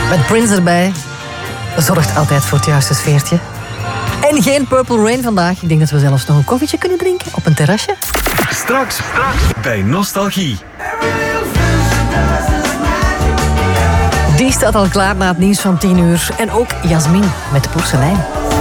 Met Prince erbij. Zorgt altijd voor het juiste sfeertje. En geen Purple Rain vandaag. Ik denk dat we zelfs nog een koffietje kunnen drinken op een terrasje. Straks bij Nostalgie. Die staat al klaar na het nieuws van 10 uur. En ook Jasmin met de porselein.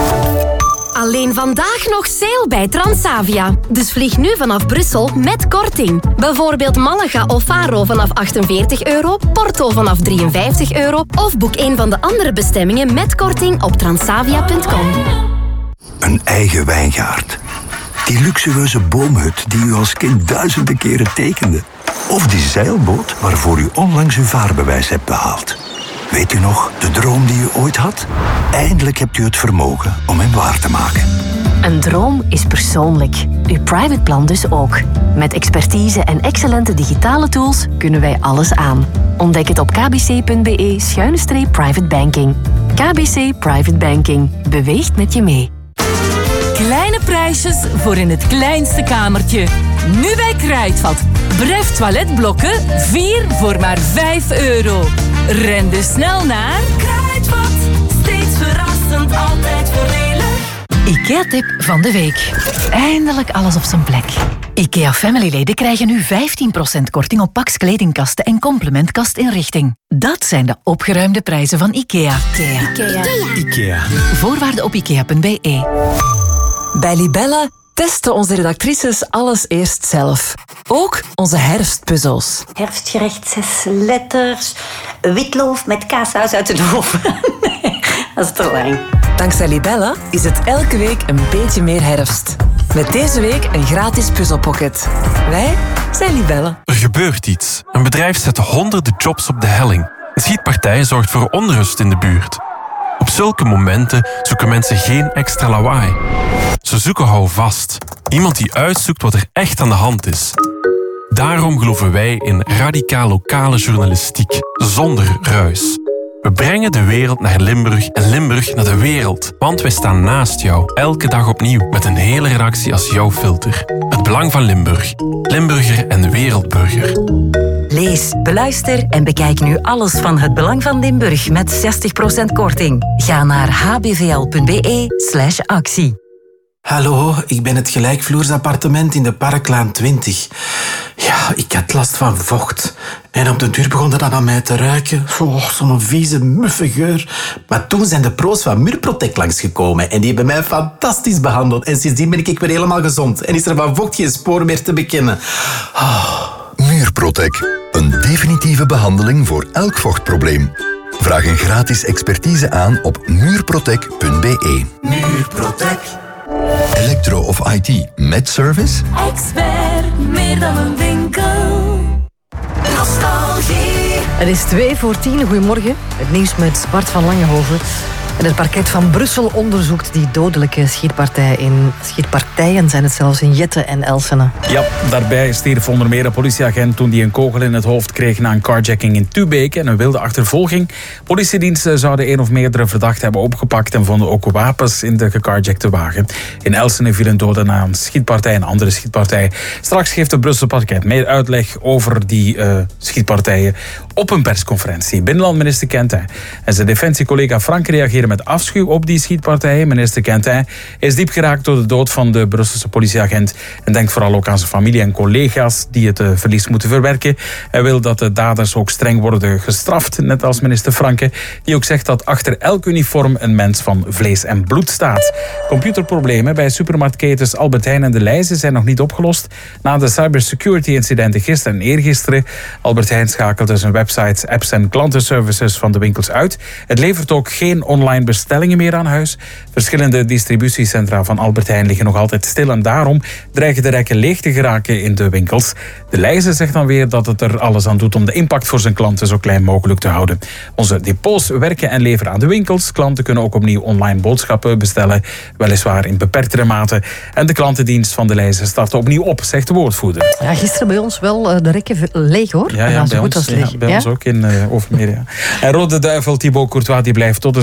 Alleen vandaag nog sale bij Transavia. Dus vlieg nu vanaf Brussel met korting. Bijvoorbeeld Malaga of Faro vanaf €48, Porto vanaf €53 of boek een van de andere bestemmingen met korting op transavia.com. Een eigen wijngaard. Die luxueuze boomhut die u als kind duizenden keren tekende. Of die zeilboot waarvoor u onlangs uw vaarbewijs hebt behaald. Weet u nog, de droom die u ooit had? Eindelijk hebt u het vermogen om hem waar te maken. Een droom is persoonlijk. Uw private plan dus ook. Met expertise en excellente digitale tools kunnen wij alles aan. Ontdek het op kbc.be/private banking. KBC Private Banking. Beweegt met je mee. Kleine prijsjes voor in het kleinste kamertje. Nu bij Kruidvat. Bref toiletblokken, 4 voor maar €5. Ren dus snel naar Kruidvat. Steeds verrassend, altijd voordelig. IKEA-tip van de week. Eindelijk alles op zijn plek. IKEA Family-leden krijgen nu 15% korting op Pax kledingkasten en complementkastinrichting. Dat zijn de opgeruimde prijzen van IKEA. IKEA. Voorwaarden op ikea.be. Bij Libelle testen onze redactrices alles eerst zelf. Ook onze herfstpuzzels. Herfstgerecht 6 letters. Witloof met kaassaus uit de oven. Nee, dat is te lang. Dankzij Libelle is het elke week een beetje meer herfst. Met deze week een gratis puzzelpocket. Wij zijn Libelle. Er gebeurt iets. Een bedrijf zet honderden jobs op de helling. Een schietpartij zorgt voor onrust in de buurt. Op zulke momenten zoeken mensen geen extra lawaai. Ze zoeken houvast. Iemand die uitzoekt wat er echt aan de hand is. Daarom geloven wij in radicaal lokale journalistiek, zonder ruis. We brengen de wereld naar Limburg en Limburg naar de wereld. Want wij staan naast jou, elke dag opnieuw, met een hele redactie als jouw filter. Het belang van Limburg. Limburger en wereldburger. Lees, beluister en bekijk nu alles van Het Belang van Limburg met 60% korting. Ga naar hbvl.be/actie. Hallo, ik ben het gelijkvloersappartement in de Parklaan 20. Ja, ik had last van vocht. En op de duur begon dat aan mij te ruiken. Oh, zo'n vieze, muffe geur. Maar toen zijn de pro's van Muurprotect langsgekomen. En die hebben mij fantastisch behandeld. En sindsdien ben ik weer helemaal gezond. En is er van vocht geen spoor meer te bekennen. Oh. Muurprotect. Een definitieve behandeling voor elk vochtprobleem. Vraag een gratis expertise aan op muurprotect.be. Muurprotect. Elektro of IT met service? Expert, meer dan een winkel. Nostalgie. Het is 2:45. Goedemorgen. Het nieuws met Bart van Langehoven. En het parket van Brussel onderzoekt die dodelijke schietpartijen zijn het zelfs in Jette en Elsene. Ja, daarbij stierf onder meer een politieagent toen hij een kogel in het hoofd kreeg na een carjacking in Tubeke en een wilde achtervolging. Politiediensten zouden één of meerdere verdachten hebben opgepakt en vonden ook wapens in de gecarjackte wagen. In Elsene viel een dode na een schietpartij, een andere schietpartij. Straks geeft het Brussel parket meer uitleg over die schietpartijen op een persconferentie. Binnenlandminister Quentin en zijn defensiecollega Frank reageren met afschuw op die schietpartijen. Minister Quentin is diep geraakt door de dood van de Brusselse politieagent en denkt vooral ook aan zijn familie en collega's die het verlies moeten verwerken. Hij wil dat de daders ook streng worden gestraft, net als minister Franke, die ook zegt dat achter elk uniform een mens van vlees en bloed staat. Computerproblemen bij supermarktketens Albert Heijn en De Leize zijn nog niet opgelost. Na de cybersecurity-incidenten gisteren en eergisteren. Albert Heijn schakelde zijn websites, apps en klantenservices van de winkels uit. Het levert ook geen online bestellingen meer aan huis. Verschillende distributiecentra van Albert Heijn liggen nog altijd stil en daarom dreigen de rekken leeg te geraken in de winkels. De Leize zegt dan weer dat het er alles aan doet om de impact voor zijn klanten zo klein mogelijk te houden. Onze depots werken en leveren aan de winkels. Klanten kunnen ook opnieuw online boodschappen bestellen, weliswaar in beperktere mate. En de klantendienst van de Leize start opnieuw op, zegt de woordvoerder. Ja, gisteren bij ons wel de rekken leeg, hoor. Ja, bij ons ook in Overmeer. Ja. En Rode Duivel Thibaut Courtois die blijft tot de zomer van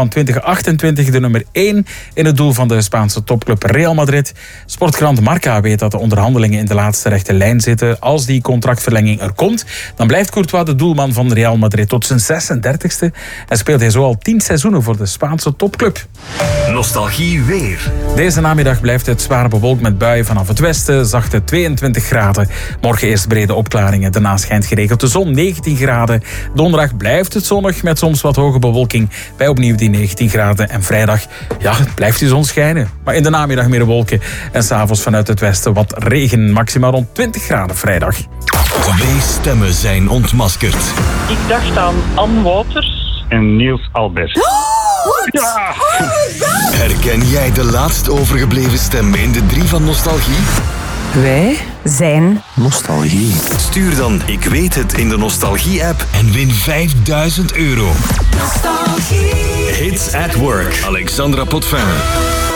van 2028 de nummer 1 in het doel van de Spaanse topclub Real Madrid. Sportkrant Marca weet dat de onderhandelingen in de laatste rechte lijn zitten. Als die contractverlenging er komt, dan blijft Courtois de doelman van Real Madrid tot zijn 36e en speelt hij zo al 10 seizoenen voor de Spaanse topclub. Nostalgie weer. Deze namiddag blijft het zwaar bewolkt met buien vanaf het westen, zachte 22 graden. Morgen eerst brede opklaringen, daarna schijnt geregeld de zon, 19 graden. Donderdag blijft het zonnig met soms wat hoge bewolking bij opnieuw die 19 graden. En vrijdag, blijft die zon schijnen. Maar in de namiddag meer wolken en s'avonds vanuit het westen wat regen, maximaal rond 20 graden vrijdag. 2 stemmen zijn ontmaskerd. Ik dacht aan Ann Wouters en Niels Albert. Ja. Herken jij de laatst overgebleven stem in de 3 van Nostalgie? Wij zijn Nostalgie. Stuur dan Ik weet het in de Nostalgie-app en win €5000. Hits at Work. Alexandra Potvin.